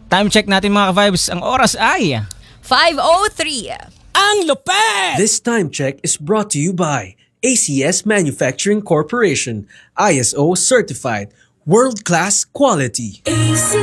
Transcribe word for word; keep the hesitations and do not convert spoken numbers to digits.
Time check natin mga ka-vibes. Ang oras ay five oh three. Ang lupet! This time check is brought to you by A C S Manufacturing Corporation, I S O certified, world-class quality.